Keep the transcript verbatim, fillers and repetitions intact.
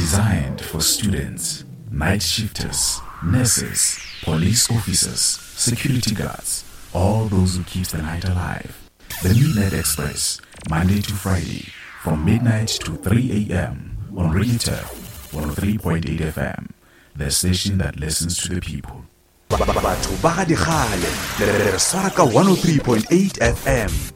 Designed for students, night shifters, nurses, police officers, security guards, all those who keep the night alive. The Midnight Express, Monday to Friday, from midnight to three a m on Radio Turf one oh three point eight F M, the station that listens to the people. Batho ba ga digale, re swara ka one oh three point eight F M.